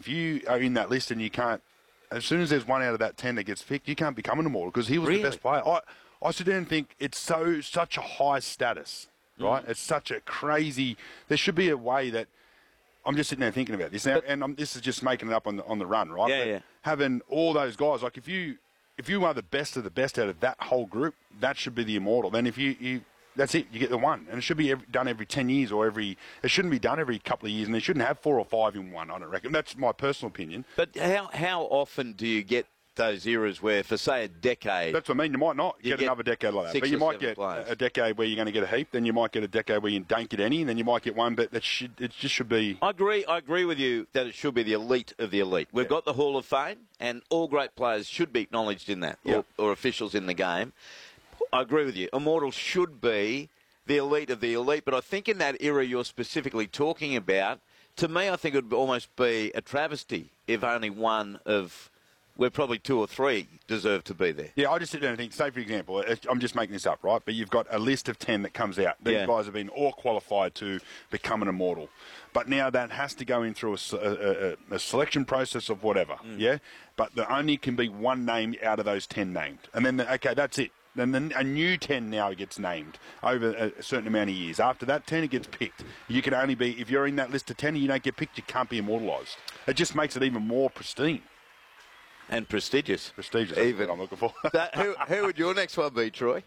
if you are in that list and you can't, as soon as there's one out of that 10 that gets picked, you can't become an immortal because he was the best player. I sit there and think it's such a high status, right? It's such a crazy. There should be a way that. I'm just sitting there thinking about this now, and this is just making it up on the run, right? Yeah. Having all those guys, like if you are the best of the best out of that whole group, that should be the immortal. Then if you that's it, you get the one, and it should be done every 10 years or it shouldn't be done every couple of years, and they shouldn't have 4 or 5 in one. I don't reckon. That's my personal opinion. But how often do you get those eras where, for say, a decade? That's what I mean. You might not get another decade like that, but you might get a decade where you're going to get a heap. Then you might get a decade where you don't get any, and then you might get one. But it just should be. I agree with you that it should be the elite of the elite. We've got the Hall of Fame, and all great players should be acknowledged in that, or officials in the game. I agree with you. Immortals should be the elite of the elite, but I think in that era you're specifically talking about, to me, I think it would almost be a travesty if only one of. We're probably 2 or 3 deserve to be there. Yeah, I just sit there and think, say, for example, I'm just making this up, right? But you've got a list of 10 that comes out. These guys have been all qualified to become an immortal. But now that has to go in through a selection process of whatever, yeah? But there only can be one name out of those 10 named. And then, that's it. Then a new 10 now gets named over a certain amount of years. After that 10, it gets picked. You can only be, if you're in that list of 10 and you don't get picked, you can't be immortalised. It just makes it even more pristine. And prestigious. Prestigious, even. That's what I'm looking for. Who would your next one be, Troy?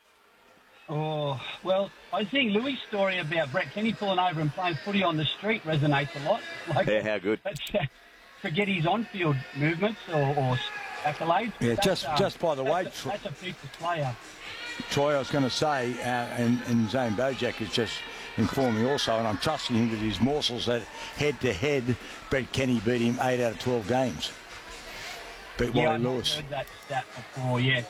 Oh, well, I think Louis' story about Brett Kenny pulling over and playing footy on the street resonates a lot. How good. Forget his on-field movements or accolades. Yeah, just by the way, that's a future player. Troy, I was going to say, and Zane Bojack has just informed me also, and I'm trusting him with his morsels, that head-to-head, Brett Kenny beat him 8 out of 12 games. Beat Wally Lewis. I've heard that stat before, yes.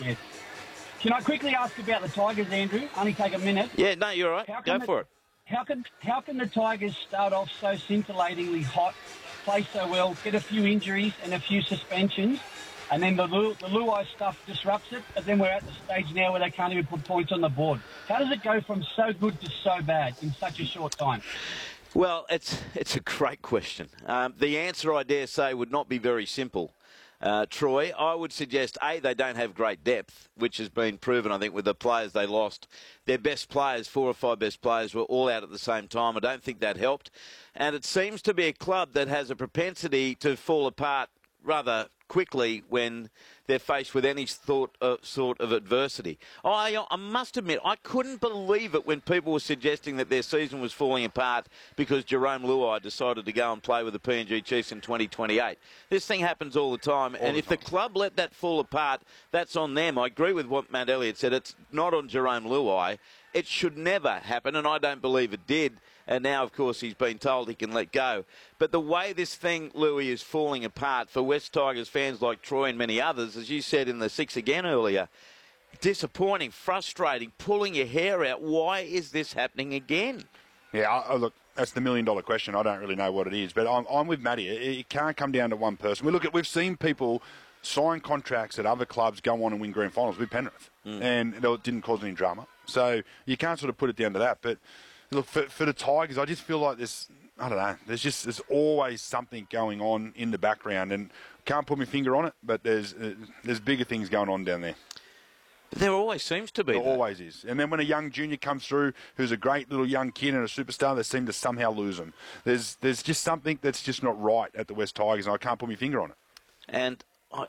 Can I quickly ask about the Tigers, Andrew? Only take a minute. Yeah, no, you're all right. Go for it. How can the Tigers start off so scintillatingly hot, play so well, get a few injuries and a few suspensions, and then the Luai stuff disrupts it, and then we're at the stage now where they can't even put points on the board? How does it go from so good to so bad in such a short time? Well, it's a great question. The answer, I dare say, would not be very simple. Troy, I would suggest, A, they don't have great depth, which has been proven, I think, with the players they lost. Their best players, 4 or 5 best players, were all out at the same time. I don't think that helped. And it seems to be a club that has a propensity to fall apart rather quickly when they're faced with any sort of adversity. I must admit, I couldn't believe it when people were suggesting that their season was falling apart because Jerome Luai decided to go and play with the PNG Chiefs in 2028. This thing happens all the time, and if the club let that fall apart, that's on them. I agree with what Matt Elliott said. It's not on Jerome Luai. It should never happen, and I don't believe it did. And now, of course, he's been told he can let go. But the way this thing, Louis, is falling apart for West Tigers fans like Troy and many others, as you said in the 6 again earlier, disappointing, frustrating, pulling your hair out. Why is this happening again? Yeah, look, that's the $1 million question. I don't really know what it is. But I'm with Matty. It can't come down to one person. We've seen people sign contracts at other clubs, go on and win grand finals with Penrith. And it didn't cause any drama. So you can't sort of put it down to that. But look, for the Tigers, I just feel like there's there's always something going on in the background, and can't put my finger on it, but there's bigger things going on down there. But there always seems to be. There always is. And then when a young junior comes through who's a great little young kid and a superstar, they seem to somehow lose them. There's just something that's just not right at the West Tigers, and I can't put my finger on it. And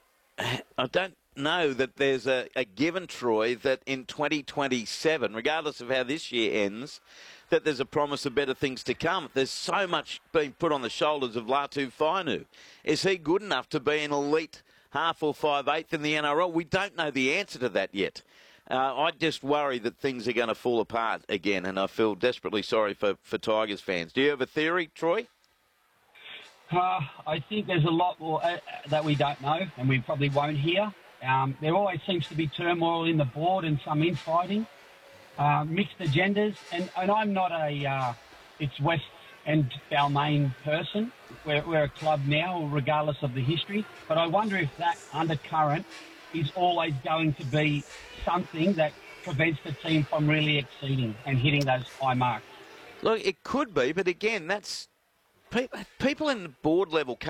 I don't know that there's a given, Troy, that in 2027, regardless of how this year ends, that there's a promise of better things to come. There's so much being put on the shoulders of Latu Fainu. Is he good enough to be an elite half or 5/8 in the NRL? We don't know the answer to that yet. I just worry that things are going to fall apart again, and I feel desperately sorry for Tigers fans. Do you have a theory, Troy? I think there's a lot more that we don't know, and we probably won't hear. There always seems to be turmoil in the board and some infighting, mixed agendas, and I'm not it's West and Balmain person. We're a club now, regardless of the history, but I wonder if that undercurrent is always going to be something that prevents the team from really exceeding and hitting those high marks. Look, it could be, but again, that's people in the board level can't